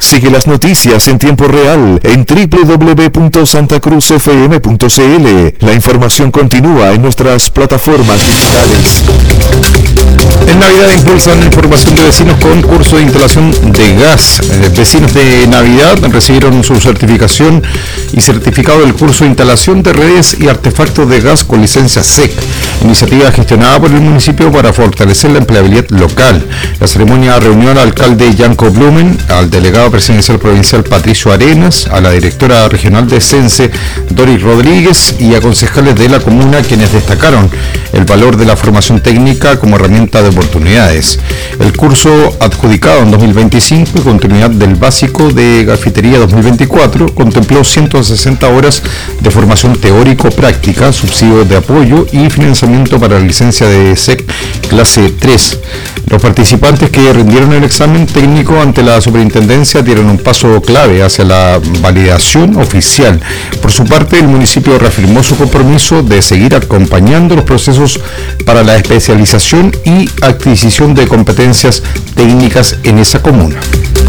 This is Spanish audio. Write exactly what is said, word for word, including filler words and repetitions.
Sigue las noticias en tiempo real en doble u doble u doble u punto santa cruz f m punto c l. La información continúa en nuestras plataformas digitales. En Navidad impulsan información de vecinos con curso de instalación de gas. Eh, vecinos de Navidad recibieron su certificación y certificado del curso de instalación de redes y artefactos de gas con licencia S E C, iniciativa gestionada por el municipio para fortalecer la empleabilidad local. La ceremonia reunió al alcalde Yanko Blumen, al delegado presidencial provincial Patricio Arenas, a la directora regional de Sense Doris Rodríguez y a concejales de la comuna, quienes destacaron el valor de la formación técnica como herramienta de oportunidades. El curso adjudicado en dos mil veinticinco y continuidad del básico de Gafitería dos mil veinticuatro contempló ciento sesenta horas de formación teórico-práctica, subsidios de apoyo y financiamiento para la licencia de S E C clase tres. Los participantes que rindieron el examen técnico ante la superintendencia dieron un paso clave hacia la validación oficial. Por su parte, el municipio reafirmó su compromiso de seguir acompañando los procesos para la especialización y adquisición de competencias técnicas en esa comuna.